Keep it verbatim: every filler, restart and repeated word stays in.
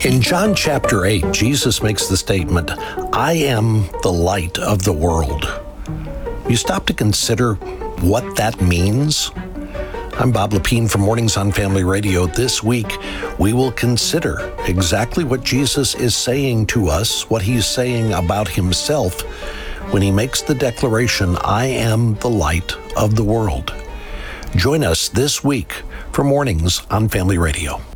In John chapter eight, Jesus makes the statement, "I am the light of the world." You stop to consider what that means? I'm Bob Lepine from Mornings on Family Radio. This week, we will consider exactly what Jesus is saying to us, what he's saying about himself when he makes the declaration, "I am the light of the world." Join us this week for Mornings on Family Radio.